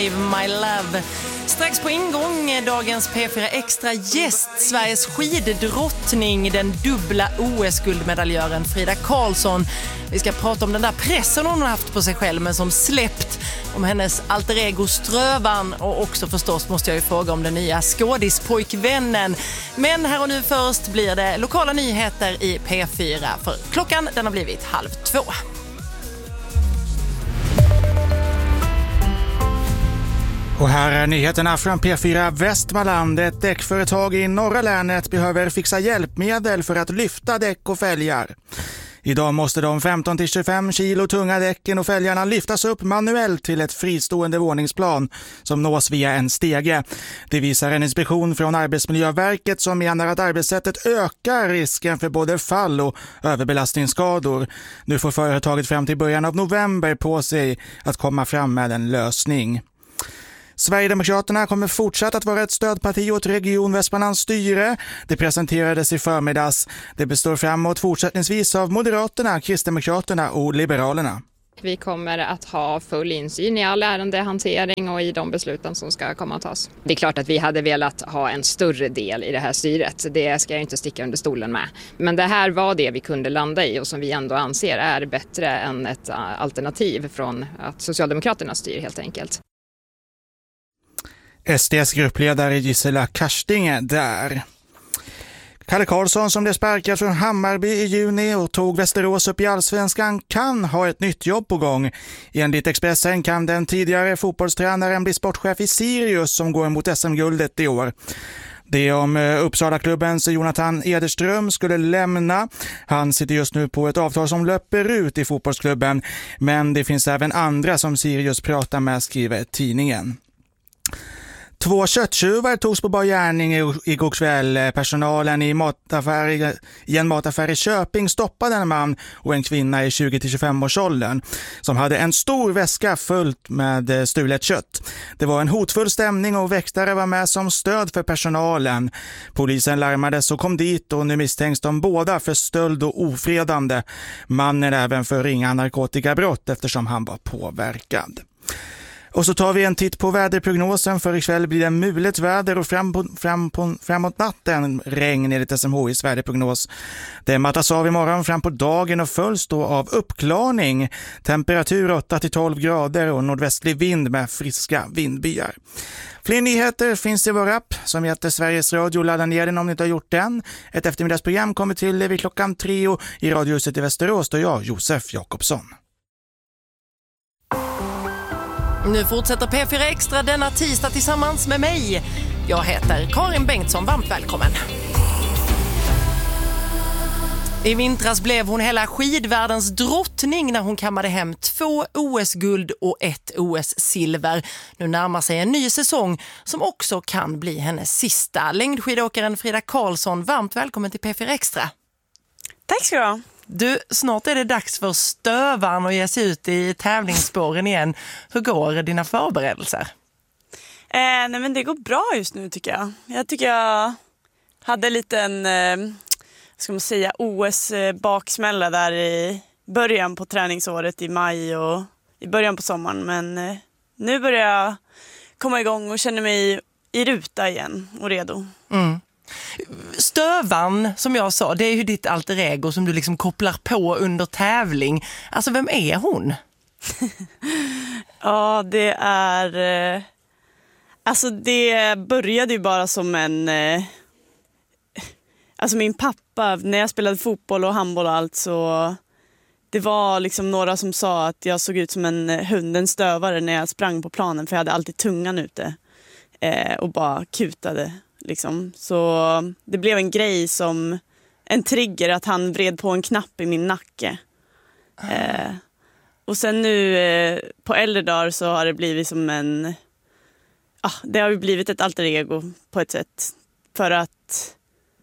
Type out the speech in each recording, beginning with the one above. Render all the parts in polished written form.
My Love. Strax på ingång dagens P4 Extra gäst, Sveriges skiddrottning, den dubbla OS-guldmedaljören Frida Karlsson. Vi ska prata om den där pressen hon har haft på sig själv men som släppt, om hennes alter ego Strövan och också förstås måste jag ju fråga om den nya skådispojkvännen. Men här och nu först blir det lokala nyheter i P4 för klockan den har blivit 1:30. Och här är nyheterna från P4 Västmanland. Ett däckföretag i norra länet behöver fixa hjälpmedel för att lyfta däck och fälgar. Idag måste de 15-25 kilo tunga däcken och fälgarna lyftas upp manuellt till ett fristående våningsplan som nås via en stege. Det visar en inspektion från Arbetsmiljöverket som menar att arbetssättet ökar risken för både fall och överbelastningsskador. Nu får företaget fram till början av november på sig att komma fram med en lösning. Sverigedemokraterna kommer fortsatt att vara ett stödparti åt Region Västmanlands styre. Det presenterades i förmiddags. Det består framåt fortsättningsvis av Moderaterna, Kristdemokraterna och Liberalerna. Vi kommer att ha full insyn i all ärendehantering och i de besluten som ska komma att tas. Det är klart att vi hade velat ha en större del i det här styret. Det ska jag inte sticka under stolen med. Men det här var det vi kunde landa i och som vi ändå anser är bättre än ett alternativ från att Socialdemokraterna styr helt enkelt. SDs gruppledare Gisela Karstinge där. Kalle Karlsson som blev sparkad från Hammarby i juni och tog Västerås upp i Allsvenskan kan ha ett nytt jobb på gång. Enligt Expressen kan den tidigare fotbollstränaren bli sportchef i Sirius som går mot SM-guldet i år. Det om Uppsala-klubbens Jonathan Ederström skulle lämna. Han sitter just nu på ett avtal som löper ut i fotbollsklubben. Men det finns även andra som Sirius pratar med, skriver tidningen. 2 kötttjuvar togs på bar gärning igår kväll. Personalen i en mataffär i Köping stoppade en man och en kvinna i 20-25-årsåldern som hade en stor väska fullt med stulet kött. Det var en hotfull stämning och väktare var med som stöd för personalen. Polisen larmades och kom dit och nu misstänks de båda för stöld och ofredande. Mannen även för ringa narkotikabrott eftersom han var påverkad. Och så tar vi en titt på väderprognosen. För ikväll blir det mulet väder och framåt natten regn enligt SMHIs väderprognos. Det mattas av imorgon fram på dagen och följs då av uppklarning. Temperatur 8-12 grader och nordvästlig vind med friska vindbyar. Fler nyheter finns i vår app som heter Sveriges Radio. Ladda ner den om ni inte har gjort den. Ett eftermiddagsprogram kommer till vid klockan 3 i Radiohuset i Västerås då jag, Josef Jakobsson. Nu fortsätter P4 Extra denna tisdag tillsammans med mig. Jag heter Karin Bengtsson, varmt välkommen. I vintras blev hon hela skidvärldens drottning när hon kammade hem 2 OS-guld och 1 OS-silver. Nu närmar sig en ny säsong som också kan bli hennes sista. Längdskidåkaren Frida Karlsson, varmt välkommen till P4 Extra. Tack ska du ha. Du, snart är det dags för Stövan att ge sig ut i tävlingsspåren igen. Hur går dina förberedelser? Nej men det går bra just nu tycker jag. Jag tycker jag hade en liten ska man säga, OS-baksmälla där i början på träningsåret i maj och i början på sommaren. Men nu börjar jag komma igång och känner mig i ruta igen och redo. Mm. Stövan, som jag sa, det är ju ditt alter ego som du liksom kopplar på under tävling. Alltså, vem är hon? Ja, det är... Alltså, det började ju bara som en... Alltså, min pappa, när jag spelade fotboll och handboll och allt så... Det var liksom några som sa att jag såg ut som en en stövare när jag sprang på planen. För jag hade alltid tungan ute och bara kutade. Liksom. Så det blev en grej som en trigger att han vred på en knapp i min nacke. Och sen nu på äldre dagar så har det blivit som en... det har ju blivit ett alter ego på ett sätt. För att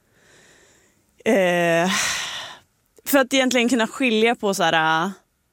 egentligen kunna skilja på så här...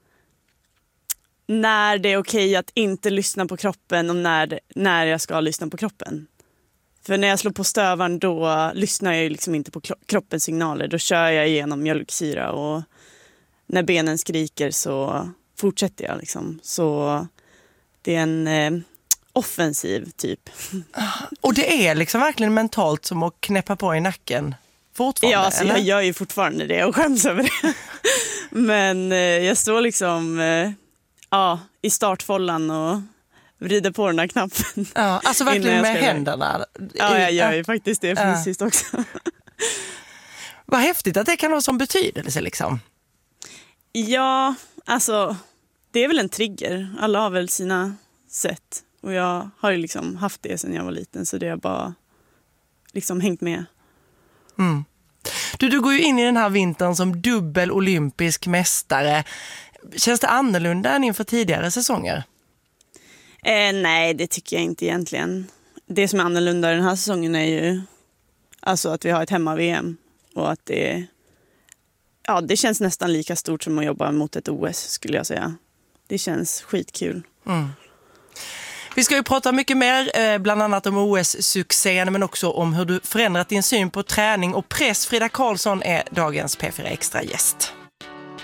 När det är okej att inte lyssna på kroppen och när jag ska lyssna på kroppen. För när jag slår på stövan då lyssnar jag ju liksom inte på kroppens signaler. Då kör jag igenom mjölksyra och när benen skriker så fortsätter jag liksom. Så det är en offensiv typ. Och det är liksom verkligen mentalt som att knäppa på i nacken fortfarande? Ja, alltså, jag gör ju fortfarande det och skäms över det. Men jag står liksom i startfållan och vrider på den här knappen. Ja, alltså verkligen med händerna. Ja, jag gör ju faktiskt det fysiskt också. Vad häftigt att det kan ha som betydelse liksom. Ja, alltså det är väl en trigger. Alla har väl sina sätt. Och jag har ju liksom haft det sedan jag var liten, så det har bara liksom hängt med. Mm. Du går ju in i den här vintern som dubbel olympisk mästare. Känns det annorlunda än inför tidigare säsonger? Nej, det tycker jag inte egentligen. Det som är annorlunda den här säsongen är ju alltså att vi har ett hemma-VM. Och att det känns nästan lika stort som att jobba mot ett OS, skulle jag säga. Det känns skitkul. Mm. Vi ska ju prata mycket mer, bland annat om OS-succén, men också om hur du förändrat din syn på träning och press. Frida Karlsson är dagens P4 Extra gäst.